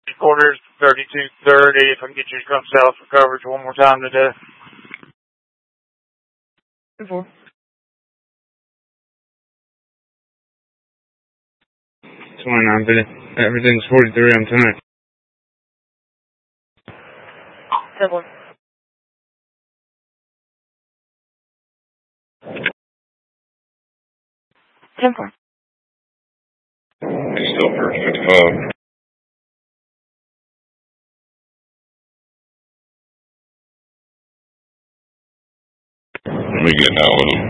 Quarters 3230. If I can get you to come south for coverage one more time today. 4. 29, Billy. Everything's 43 on tonight. 7. 10-4. It's still first 55. Let me get now with him.